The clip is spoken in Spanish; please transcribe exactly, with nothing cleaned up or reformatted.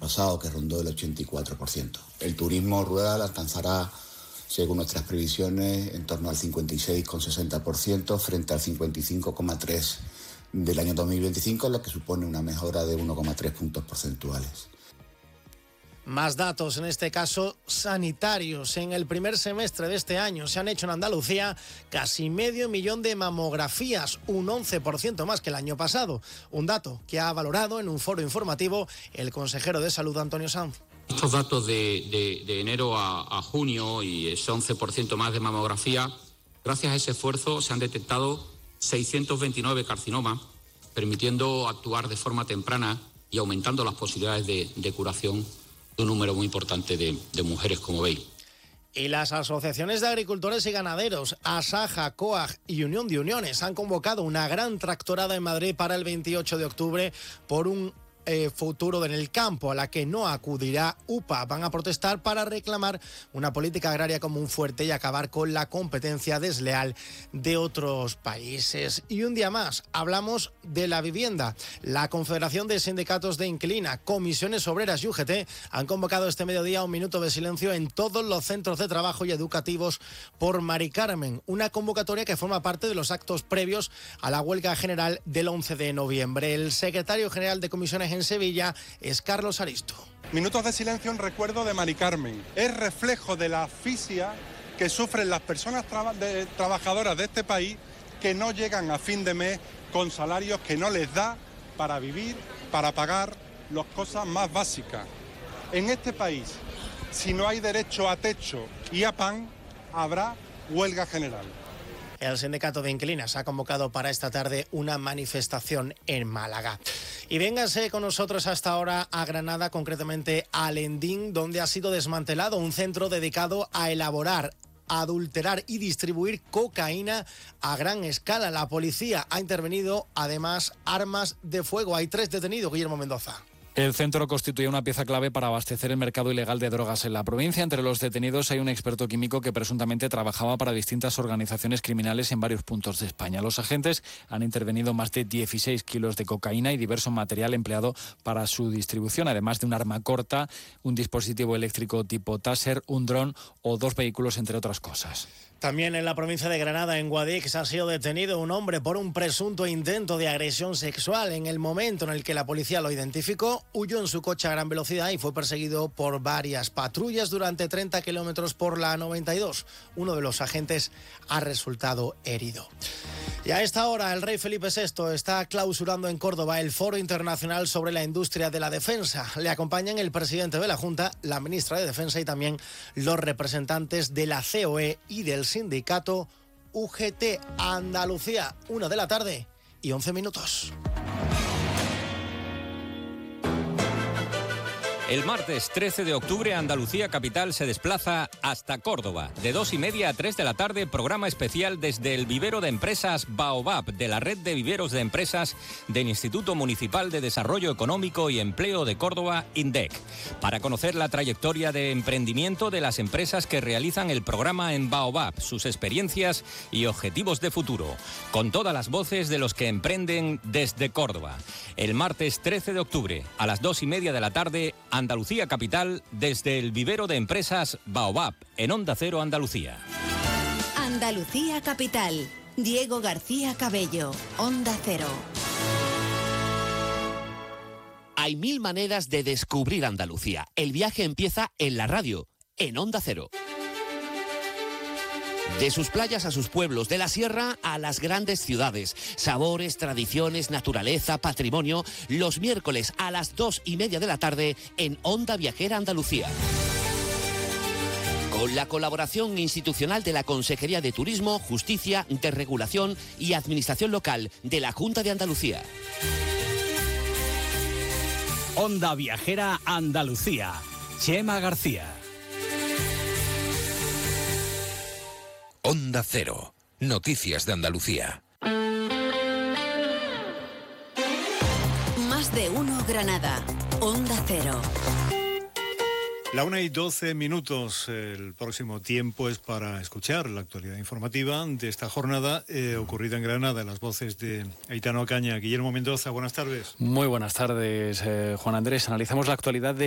pasado, que rondó el ochenta y cuatro por ciento. El turismo rural alcanzará, según nuestras previsiones, en torno al cincuenta y seis coma sesenta por ciento frente al cincuenta y cinco coma tres por ciento del año dos mil veinticinco, lo que supone una mejora de uno coma tres puntos porcentuales. Más datos, en este caso sanitarios. En el primer semestre de este año se han hecho en Andalucía casi medio millón de mamografías, un once por ciento más que el año pasado. Un dato que ha valorado en un foro informativo el consejero de Salud, Antonio Sanz. Estos datos de, de, de enero a, a junio y ese once por ciento más de mamografía, gracias a ese esfuerzo se han detectado seiscientos veintinueve carcinomas, permitiendo actuar de forma temprana y aumentando las posibilidades de, de curación de un número muy importante de, de mujeres, como veis. Y las asociaciones de agricultores y ganaderos, ASAJA, COAG y Unión de Uniones, han convocado una gran tractorada en Madrid para el veintiocho de octubre por un Eh, futuro en el campo, a la que no acudirá U P A. Van a protestar para reclamar una política agraria común fuerte y acabar con la competencia desleal de otros países. Y un día más, hablamos de la vivienda. La Confederación de Sindicatos de Inquilina, Comisiones Obreras y U G T han convocado este mediodía un minuto de silencio en todos los centros de trabajo y educativos por Mari Carmen, una convocatoria que forma parte de los actos previos a la huelga general del once de noviembre. El secretario general de Comisiones en Sevilla es Carlos Aristo. Minutos de silencio en recuerdo de Mari Carmen. Es reflejo de la asfixia que sufren las personas traba- de, trabajadoras de este país que no llegan a fin de mes con salarios que no les da para vivir, para pagar las cosas más básicas. En este país, si no hay derecho a techo y a pan, habrá huelga general. El sindicato de inquilinas ha convocado para esta tarde una manifestación en Málaga. Y véngase con nosotros hasta ahora a Granada, concretamente a Lendín, donde ha sido desmantelado un centro dedicado a elaborar, adulterar y distribuir cocaína a gran escala. La policía ha intervenido, además, armas de fuego. Hay tres detenidos, Guillermo Mendoza. El centro constituye una pieza clave para abastecer el mercado ilegal de drogas en la provincia. Entre los detenidos hay un experto químico que presuntamente trabajaba para distintas organizaciones criminales en varios puntos de España. Los agentes han intervenido más de dieciséis kilos de cocaína y diverso material empleado para su distribución, además de un arma corta, un dispositivo eléctrico tipo Taser, un dron o dos vehículos, entre otras cosas. También en la provincia de Granada, en Guadix, ha sido detenido un hombre por un presunto intento de agresión sexual. En el momento en el que la policía lo identificó, huyó en su coche a gran velocidad y fue perseguido por varias patrullas durante treinta kilómetros por la noventa y dos. Uno de los agentes ha resultado herido. Y a esta hora, el rey Felipe sexto está clausurando en Córdoba el Foro Internacional sobre la Industria de la Defensa. Le acompañan el presidente de la Junta, la ministra de Defensa y también los representantes de la C O E y del sindicato U G T. Andalucía, una de la tarde y once minutos. El martes trece de octubre, Andalucía Capital se desplaza hasta Córdoba. De dos y media a tres de la tarde, programa especial desde el vivero de empresas Baobab, de la red de viveros de empresas del Instituto Municipal de Desarrollo Económico y Empleo de Córdoba, INDEC, para conocer la trayectoria de emprendimiento de las empresas que realizan el programa en Baobab, sus experiencias y objetivos de futuro, con todas las voces de los que emprenden desde Córdoba. El martes trece de octubre, a las dos y media de la tarde, Andalucía Capital, desde el vivero de empresas Baobab, en Onda Cero Andalucía. Andalucía Capital, Diego García Cabello, Onda Cero. Hay mil maneras de descubrir Andalucía. El viaje empieza en la radio, en Onda Cero. De sus playas a sus pueblos, de la sierra a las grandes ciudades. Sabores, tradiciones, naturaleza, patrimonio. Los miércoles a las dos y media de la tarde en Onda Viajera Andalucía. Con la colaboración institucional de la Consejería de Turismo, Justicia, Desregulación y Administración Local de la Junta de Andalucía. Onda Viajera Andalucía. Chema García. Onda Cero. Noticias de Andalucía. Más de uno Granada. Onda Cero. La una y doce minutos. El próximo tiempo es para escuchar la actualidad informativa de esta jornada eh, ocurrida en Granada. Las voces de Aitano Ocaña, Guillermo Mendoza. Buenas tardes. Muy buenas tardes, eh, Juan Andrés. Analizamos la actualidad de